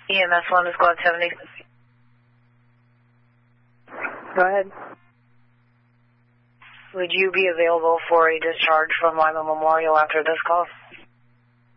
EMS 1 is Squad 70. Go ahead. Would you be available for a discharge from Lima Memorial after this call?